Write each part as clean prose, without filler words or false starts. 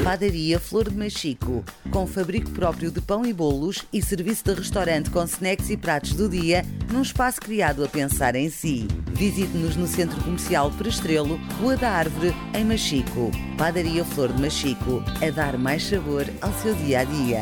Padaria Flor de Machico, com fabrico próprio de pão e bolos e serviço de restaurante com snacks e pratos do dia, num espaço criado a pensar em si. Visite-nos no Centro Comercial Perestrelo, Rua da Árvore, em Machico. Padaria Flor de Machico, a dar mais sabor ao seu dia-a-dia.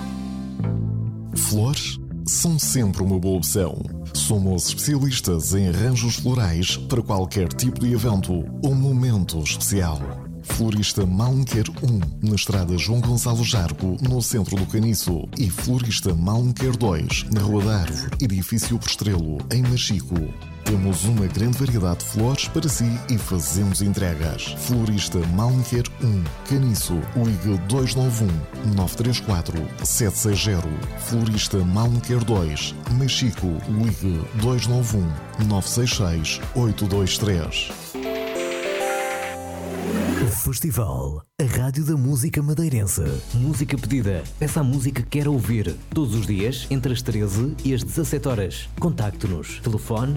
Flores são sempre uma boa opção. Somos especialistas em arranjos florais para qualquer tipo de evento ou momento especial. Florista Malmequer 1, na estrada João Gonçalo Jargo, no centro do Caniço. E Florista Malmequer 2, na Rua da Árvore, edifício Perestrelo, em Machico. Temos uma grande variedade de flores para si e fazemos entregas. Florista Malmequer 1, Caniço, ligue 291-934-760. Florista Malmequer 2, Machico, ligue 291-966-823. Festival, a Rádio da Música Madeirense. Música pedida. Peça a música que quer ouvir. Todos os dias, entre as 13 e as 17 horas. Contacte-nos. Telefone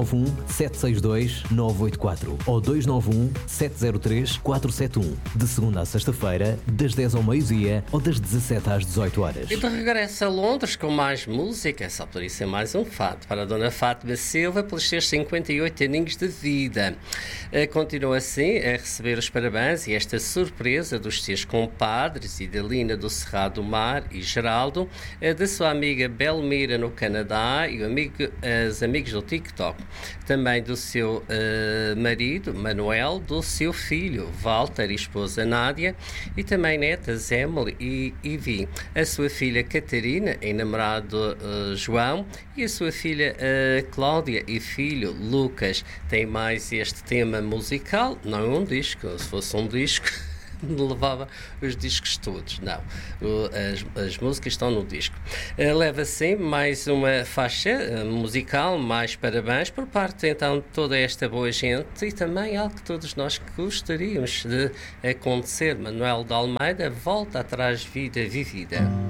291-762-984 ou 291-703-471. De segunda a sexta-feira, das 10 ao meio-dia ou das 17 às 18 horas. E de regresso a Londres com mais música, só poderia ser mais um fato para a Dona Fátima Silva pelos seus 58 aninhos de vida. Continua assim a receber os parabéns e esta surpresa dos seus compadres Idalina do Cerrado do Mar e Geraldo, da sua amiga Belmira no Canadá e os amigos do TikTok, também do seu marido Manuel, do seu filho Walter e esposa Nádia e também netas Emily e Ivi, a sua filha Catarina e namorado João e a sua filha Cláudia e filho Lucas. Tem mais este tema musical, não é um disco, se fosse um disco levava os discos todos, não, as músicas estão no disco. Leva sempre mais uma faixa musical, mais parabéns por parte então de toda esta boa gente e também algo que todos nós gostaríamos de acontecer. Manuel de Almeida, Volta Atrás, Vida Vivida.